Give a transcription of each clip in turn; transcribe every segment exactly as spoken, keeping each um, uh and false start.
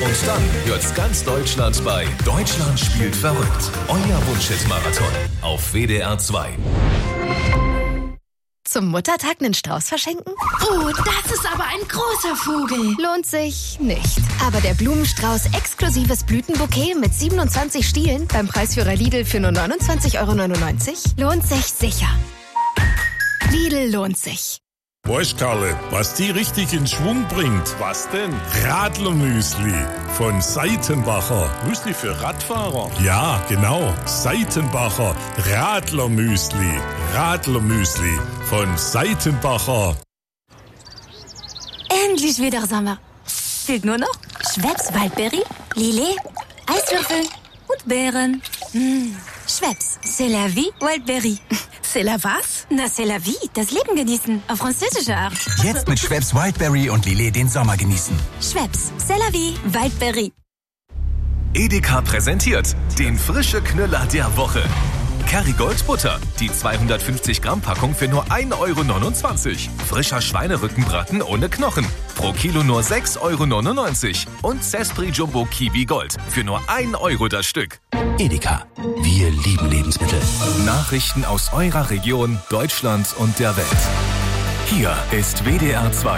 Und dann hört's ganz Deutschland bei Deutschland spielt verrückt. Euer Wunschhit-Marathon auf W D R zwei. Zum Muttertag einen Strauß verschenken? Oh, das ist aber ein großer Vogel. Lohnt sich nicht. Aber der Blumenstrauß exklusives Blütenbouquet mit siebenundzwanzig Stielen beim Preisführer Lidl für nur neunundzwanzig Euro neunundneunzig lohnt sich sicher. Lidl lohnt sich. Weißt, Karle, was die richtig in Schwung bringt? Was denn? Radlermüsli von Seitenbacher. Müsli für Radfahrer? Ja, genau. Seitenbacher Radlermüsli. Radlermüsli von Seitenbacher. Endlich wieder Sommer. Fehlt nur noch Schweppes Waldberry, Lillet, Eiswürfel und Beeren. Mmh. Schweppes, c'est la vie, Wildberry. C'est la was? Na, c'est la vie, das Leben genießen, auf französische Art. Jetzt mit Schweppes Wildberry und Lillet den Sommer genießen. Schweppes, c'est la vie, Wildberry. Edeka präsentiert den frische Knüller der Woche. Kerrygold Butter, die zweihundertfünfzig Gramm Packung für nur ein Euro neunundzwanzig. Frischer Schweinerückenbraten ohne Knochen, pro Kilo nur sechs Euro neunundneunzig. Und Zespri Jumbo Kiwi Gold für nur ein Euro das Stück. Edeka, wir lieben Lebensmittel. Nachrichten aus eurer Region, Deutschland und der Welt. Hier ist W D R zwei.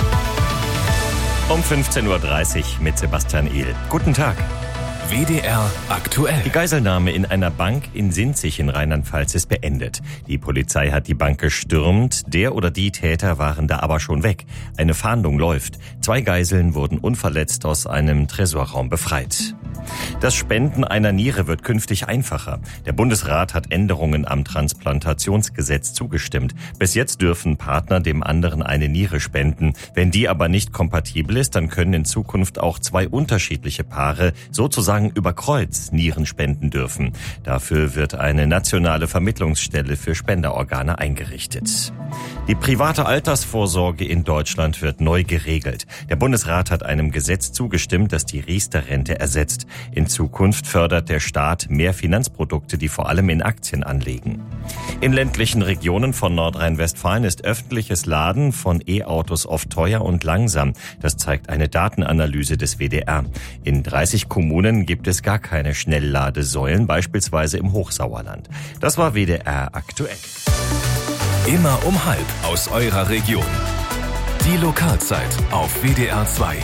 Um fünfzehn Uhr dreißig mit Sebastian Ehl. Guten Tag. W D R aktuell. Die Geiselnahme in einer Bank in Sinzig in Rheinland-Pfalz ist beendet. Die Polizei hat die Bank gestürmt, der oder die Täter waren da aber schon weg. Eine Fahndung läuft. Zwei Geiseln wurden unverletzt aus einem Tresorraum befreit. Das Spenden einer Niere wird künftig einfacher. Der Bundesrat hat Änderungen am Transplantationsgesetz zugestimmt. Bis jetzt dürfen Partner dem anderen eine Niere spenden. Wenn die aber nicht kompatibel ist, dann können in Zukunft auch zwei unterschiedliche Paare sozusagen über Kreuz Nieren spenden dürfen. Dafür wird eine nationale Vermittlungsstelle für Spenderorgane eingerichtet. Die private Altersvorsorge in Deutschland wird neu geregelt. Der Bundesrat hat einem Gesetz zugestimmt, das die Riester-Rente ersetzt. In Zukunft fördert der Staat mehr Finanzprodukte, die vor allem in Aktien anlegen. In ländlichen Regionen von Nordrhein-Westfalen ist öffentliches Laden von E-Autos oft teuer und langsam. Das zeigt eine Datenanalyse des W D R. In dreißig Kommunen gibt es gar keine Schnellladesäulen, beispielsweise im Hochsauerland. Das war W D R aktuell. Immer um halb aus eurer Region. Die Lokalzeit auf W D R zwei.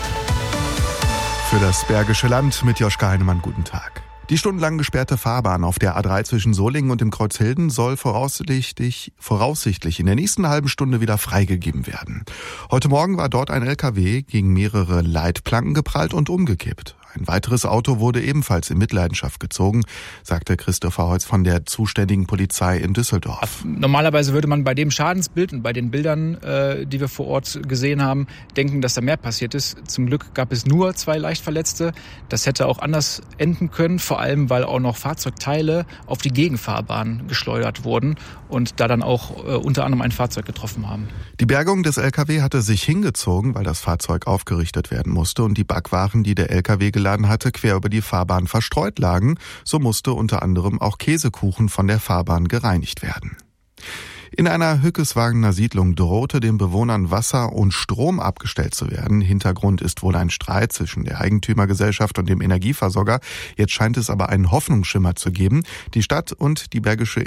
Für das Bergische Land mit Joschka Heinemann, guten Tag. Die stundenlang gesperrte Fahrbahn auf der A drei zwischen Solingen und dem Kreuzhilden soll voraussichtlich, voraussichtlich in der nächsten halben Stunde wieder freigegeben werden. Heute Morgen war dort ein L K W gegen mehrere Leitplanken geprallt und umgekippt. Ein weiteres Auto wurde ebenfalls in Mitleidenschaft gezogen, sagte Christopher Holz von der zuständigen Polizei in Düsseldorf. Normalerweise würde man bei dem Schadensbild und bei den Bildern, äh, die wir vor Ort gesehen haben, denken, dass da mehr passiert ist. Zum Glück gab es nur zwei Leichtverletzte. Das hätte auch anders enden können, vor allem weil auch noch Fahrzeugteile auf die Gegenfahrbahn geschleudert wurden und da dann auch äh, unter anderem ein Fahrzeug getroffen haben. Die Bergung des L K W hatte sich hingezogen, weil das Fahrzeug aufgerichtet werden musste und die Backwaren, die der L K W geladen hatte, quer über die Fahrbahn verstreut lagen. So musste unter anderem auch Käsekuchen von der Fahrbahn gereinigt werden. In einer Hückeswagener Siedlung drohte den Bewohnern Wasser und Strom abgestellt zu werden. Hintergrund ist wohl ein Streit zwischen der Eigentümergesellschaft und dem Energieversorger. Jetzt scheint es aber einen Hoffnungsschimmer zu geben. Die Stadt und die Bergische